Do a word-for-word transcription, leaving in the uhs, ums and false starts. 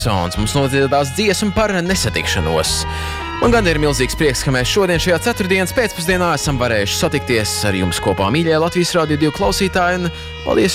Mums nodziedās dziesma par nesatikšanos. Man gan ir milzīgs prieks, ka mēs šodien šajā ceturtdienas pēcpusdienā esam varējuši satikties ar jums kopā, mīļie Latvijas Radio divi klausītāji, un paldies